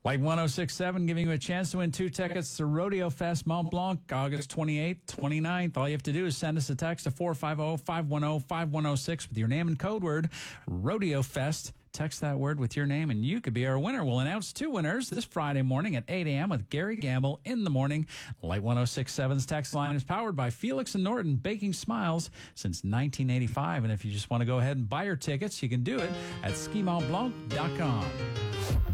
Light 1067 giving you a chance to win 2 tickets to Rodeo Fest Mont Blanc, August 28th, 29th. All you have to do is send us a text to 450-510-5106 with your name and code word, Rodeo Fest. Text that word with your name, and you could be our winner. We'll announce 2 winners this Friday morning at 8 a.m. with Gary Gamble in the morning. Light 1067's text line is powered by Felix and Norton, baking smiles since 1985. And if you just want to go ahead and buy your tickets, you can do it at skimontblanc.com.